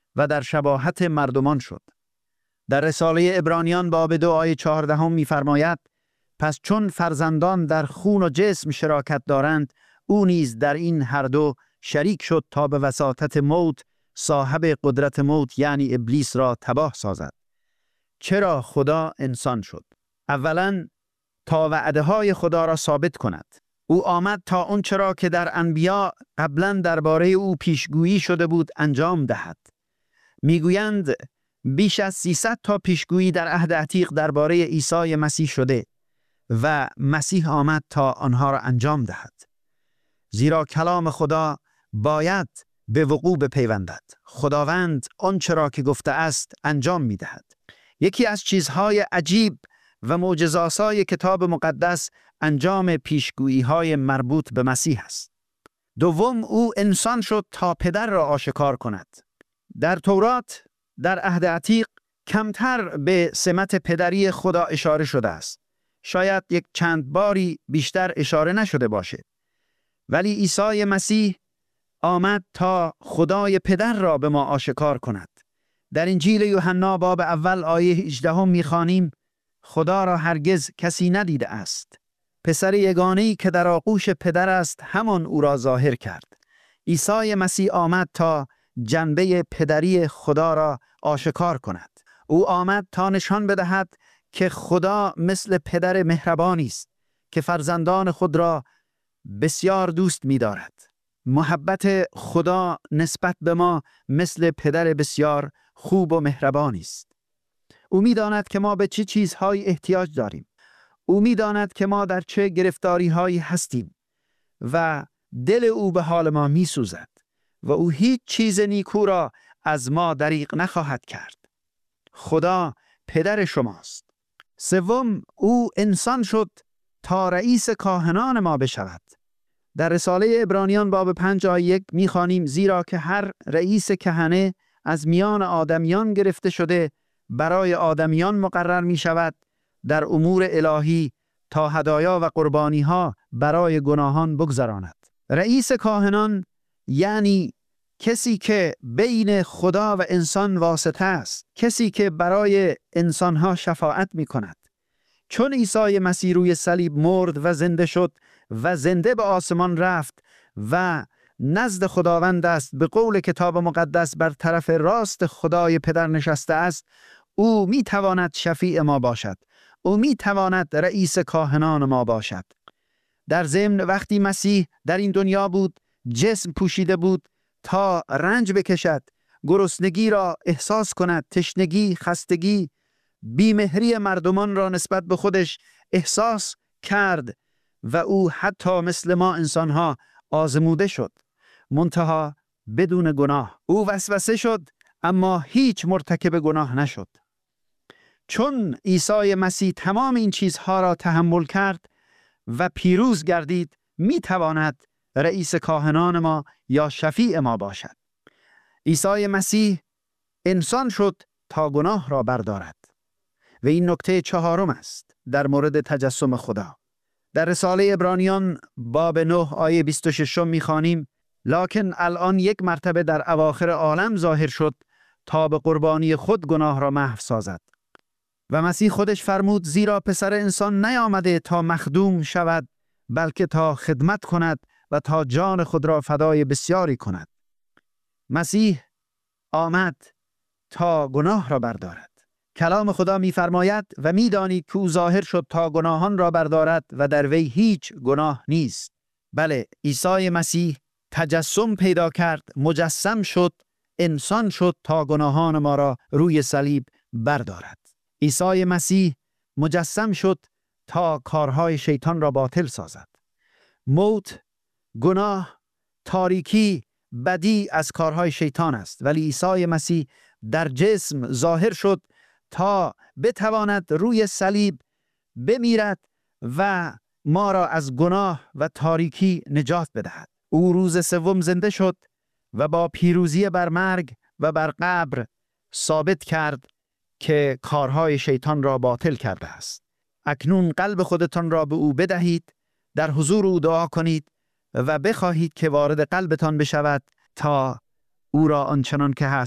و در شباهت مردمان شد. در رساله عبرانیان باب 2 آیه 14 می‌فرماید: پس چون فرزندان در خون و جسم شراکت دارند، او نیز در این هر دو شریک شد تا به وساطت موت صاحب قدرت موت یعنی ابلیس را تباه سازد. چرا خدا انسان شد؟ اولاً تا وعده‌های خدا را ثابت کند. او آمد تا اون چرا که در انبیا قبلاً درباره او پیشگویی شده بود انجام دهد. میگویند بیش از 300 تا پیشگویی در عهد عتیق درباره عیسی مسیح شده و مسیح آمد تا آنها را انجام دهد. زیرا کلام خدا باید به وقوع بپیوندد. خداوند آنچه را که گفته است انجام می‌دهد. یکی از چیزهای عجیب و معجزه‌آسای کتاب مقدس انجام پیشگویی‌های مربوط به مسیح است. دوم، او انسان شد تا پدر را آشکار کند. در تورات در عهد عتیق کمتر به سمت پدری خدا اشاره شده است. شاید یک چند باری بیشتر اشاره نشده باشه. ولی عیسی مسیح آمد تا خدای پدر را به ما آشکار کند. در انجیل یوحنا باب اول آیه 18 می‌خوانیم: خدا را هرگز کسی ندیده است. پسر یگانه‌ای که در آغوش پدر است همان او را ظاهر کرد. عیسی مسیح آمد تا جنبه پدری خدا را آشکار کند. او آمد تا نشان بدهد که خدا مثل پدر مهربانی است که فرزندان خود را بسیار دوست می‌دارد. محبت خدا نسبت به ما مثل پدر بسیار خوب و مهربانی است. او می‌داند که ما به چه چیزهایی احتیاج داریم. او می‌داند که ما در چه گرفتاری‌هایی هستیم و دل او به حال ما می‌سوزد و او هیچ چیز نیکو را از ما دریغ نخواهد کرد. خدا پدر شماست. سوم، او انسان شد تا رئیس کاهنان ما بشود. در رساله عبرانیان باب 5 آیه 1 می‌خوانیم: زیرا که هر رئیس کهنه از میان آدمیان گرفته شده برای آدمیان مقرر می‌شود در امور الهی تا هدایا و قربانی‌ها برای گناهان بگذراند. رئیس کاهنان یعنی کسی که بین خدا و انسان واسطه است، کسی که برای انسانها شفاعت می‌کند. چون عیسی مسیح روی صلیب مرد و زنده شد و زنده به آسمان رفت و نزد خداوند است، به قول کتاب مقدس بر طرف راست خدای پدر نشسته است، او می‌تواند شفیع ما باشد. او می‌تواند رئیس کاهنان ما باشد. در ضمن وقتی مسیح در این دنیا بود، جسم پوشیده بود تا رنج بکشد، گرسنگی را احساس کند، تشنگی، خستگی، بیمهری مردمان را نسبت به خودش احساس کرد و او حتی مثل ما انسانها آزموده شد، منتها بدون گناه. او وسوسه شد اما هیچ مرتکب گناه نشد. چون عیسی مسیح تمام این چیزها را تحمل کرد و پیروز گردید، میتواند رئیس کاهنان ما یا شفیع ما باشد. عیسی مسیح انسان شد تا گناه را بردارد. و این نکته چهارم است در مورد تجسم خدا. در رساله عبرانیان باب 9 آیه 26 می‌خوانیم: لکن الان یک مرتبه در اواخر عالم ظاهر شد تا به قربانی خود گناه را محو سازد. و مسیح خودش فرمود: زیرا پسر انسان نیامده تا مخدوم شود، بلکه تا خدمت کند و تا جان خود را فدای بسیاری کند. مسیح آمد تا گناه را بردارد. کلام خدا می‌فرماید: و می‌دانید که او ظاهر شد تا گناهان را بردارد و در وی هیچ گناه نیست. بله، عیسی مسیح تجسم پیدا کرد، مجسم شد، انسان شد تا گناهان ما را روی صلیب بردارد. عیسی مسیح مجسم شد تا کارهای شیطان را باطل سازد. موت، گناه، تاریکی، بدی از کارهای شیطان است، ولی عیسی مسیح در جسم ظاهر شد تا بتواند روی صلیب بمیرد و ما را از گناه و تاریکی نجات بدهد. او روز سوم زنده شد و با پیروزی بر مرگ و بر قبر ثابت کرد که کارهای شیطان را باطل کرده است. اکنون قلب خودتان را به او بدهید، در حضور او دعا کنید و بخواهید که وارد قلبتان بشود تا او را آنچنان که هست